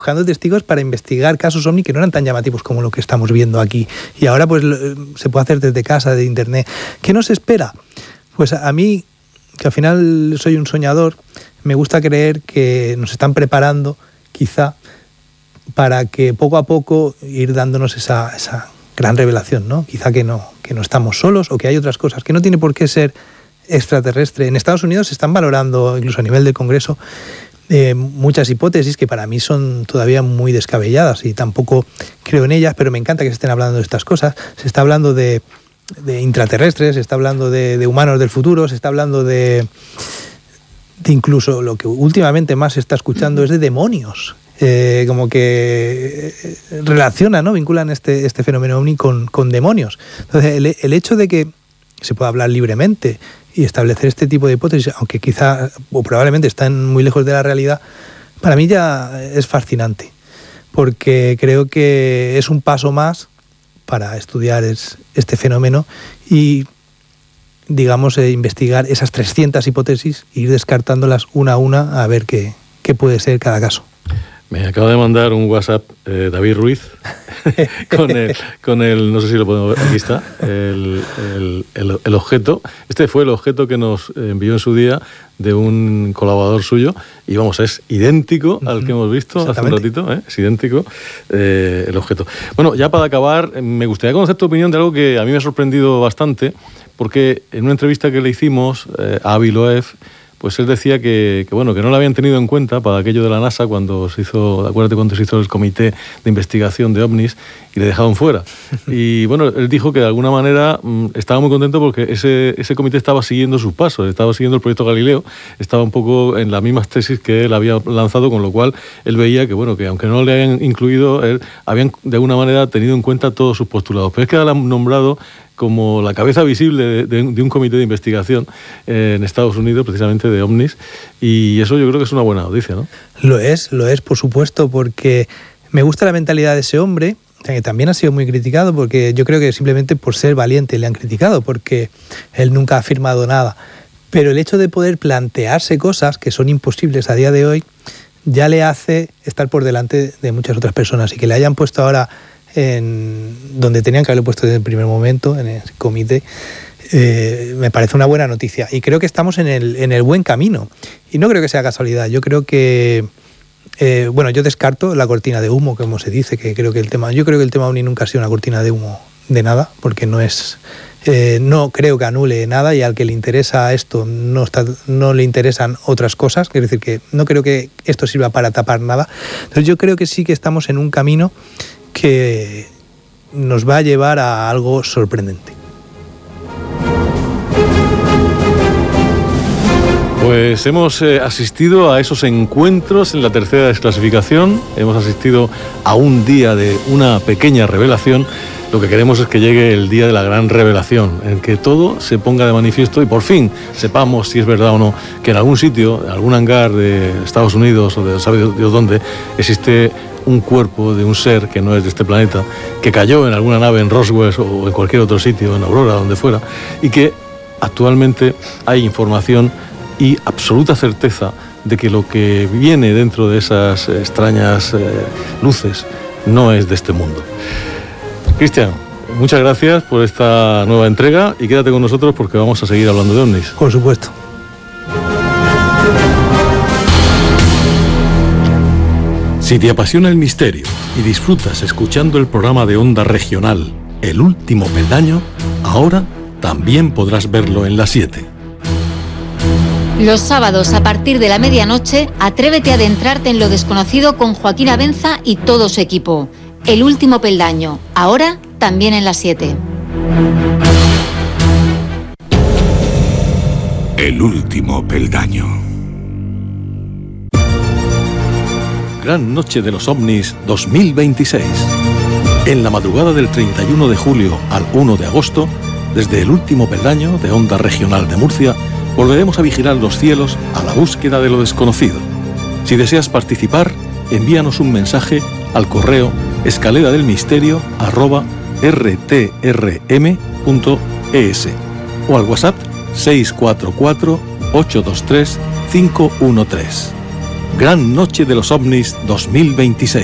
buscando testigos para investigar casos ovni que no eran tan llamativos como lo que estamos viendo aquí. Y ahora pues se puede hacer desde casa, de internet. ¿Qué nos espera? Pues a mí, que al final soy un soñador, me gusta creer que nos están preparando, quizá, para que poco a poco ir dándonos esa gran revelación, ¿no? Quizá que no estamos solos o que hay otras cosas, que no tiene por qué ser extraterrestre. En Estados Unidos se están valorando, incluso a nivel de Congreso, muchas hipótesis que para mí son todavía muy descabelladas y tampoco creo en ellas, pero me encanta que se estén hablando de estas cosas. Se está hablando de intraterrestres, se está hablando de humanos del futuro, se está hablando de incluso lo que últimamente más se está escuchando es de demonios. Como que relacionan, ¿no? Vinculan este fenómeno ovni con demonios. Entonces, el hecho de que se pueda hablar libremente y establecer este tipo de hipótesis, aunque quizá o probablemente están muy lejos de la realidad, para mí ya es fascinante, porque creo que es un paso más para estudiar este fenómeno y, digamos, investigar esas 300 hipótesis e ir descartándolas una a una a ver qué puede ser cada caso. Me acaba de mandar un WhatsApp David Ruiz con el, no sé si lo podemos ver, aquí está, el objeto. Este fue el objeto que nos envió en su día de un colaborador suyo y vamos, es idéntico al que hemos visto hace un ratito, es idéntico el objeto. Bueno, ya para acabar, me gustaría conocer tu opinión de algo que a mí me ha sorprendido bastante, porque en una entrevista que le hicimos a Avi Loeb, pues él decía que no lo habían tenido en cuenta para aquello de la NASA cuando se hizo, acuérdate cuando se hizo el comité de investigación de ovnis y le dejaron fuera. Y bueno, él dijo que de alguna manera estaba muy contento porque ese comité estaba siguiendo sus pasos, estaba siguiendo el proyecto Galileo, estaba un poco en las mismas tesis que él había lanzado, con lo cual él veía que bueno, que aunque no le hayan incluido, habían de alguna manera tenido en cuenta todos sus postulados. Pero es que le han nombrado como la cabeza visible de un comité de investigación en Estados Unidos, precisamente de ovnis, y eso yo creo que es una buena noticia, ¿no? Lo es, por supuesto, porque me gusta la mentalidad de ese hombre, que también ha sido muy criticado, porque yo creo que simplemente por ser valiente le han criticado, porque él nunca ha afirmado nada. Pero el hecho de poder plantearse cosas que son imposibles a día de hoy, ya le hace estar por delante de muchas otras personas, y que le hayan puesto ahora en donde tenían que haberlo puesto desde el primer momento, en el comité, me parece una buena noticia. Y creo que estamos en el buen camino. Y no creo que sea casualidad. Yo creo que, yo descarto la cortina de humo, como se dice, yo creo que el tema ovni nunca ha sido una cortina de humo de nada, porque no es... no creo que anule nada, y al que le interesa esto no le interesan otras cosas, es decir, que no creo que esto sirva para tapar nada. Entonces yo creo que sí que estamos en un camino que nos va a llevar a algo sorprendente. Pues hemos asistido a esos encuentros en la tercera desclasificación, hemos asistido a un día de una pequeña revelación. Lo que queremos es que llegue el día de la gran revelación, en que todo se ponga de manifiesto y por fin sepamos si es verdad o no que en algún sitio, en algún hangar de Estados Unidos o de sabe Dios dónde, existe un cuerpo de un ser que no es de este planeta, que cayó en alguna nave en Roswell o en cualquier otro sitio, en Aurora, donde fuera, y que actualmente hay información y absoluta certeza de que lo que viene dentro de esas extrañas luces no es de este mundo. Cristian, muchas gracias por esta nueva entrega y quédate con nosotros porque vamos a seguir hablando de ovnis. Por supuesto. Si te apasiona el misterio y disfrutas escuchando el programa de Onda Regional El Último Peldaño, ahora también podrás verlo en las 7. Los sábados a partir de la medianoche, atrévete a adentrarte en lo desconocido con Joaquín Abenza y todo su equipo. El Último Peldaño, ahora también en las 7. El Último Peldaño. Gran Noche de los OVNIs 2026. En la madrugada del 31 de julio al 1 de agosto, desde El Último Peldaño de Onda Regional de Murcia, volveremos a vigilar los cielos a la búsqueda de lo desconocido. Si deseas participar, envíanos un mensaje al correo escaleradelmisterio@rtrm.es o al WhatsApp 644 823 513. Gran Noche de los OVNIs 2026.